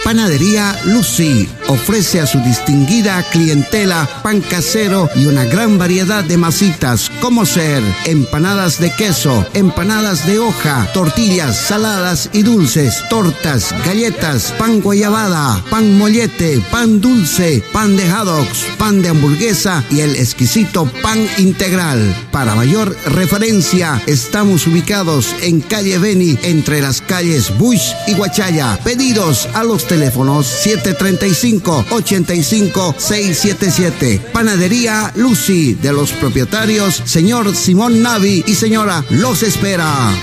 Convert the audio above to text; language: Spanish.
Panadería Lucy ofrece a su distinguida clientela pan casero y una gran variedad de masitas, como ser empanadas de queso, empanadas de hoja, tortillas saladas y dulces, tortas, galletas, pan guayabada, pan mollete, pan dulce, pan de hot dogs, pan de hamburguesa y el exquisito pan integral. Para mayor referencia, estamos ubicados en calle Beni, entre las calles Bush y Guachaya. Pedidos a los teléfonos 735-85-677. Panadería Lucy, de los propietarios señor Simón Navi y señora Los Espera.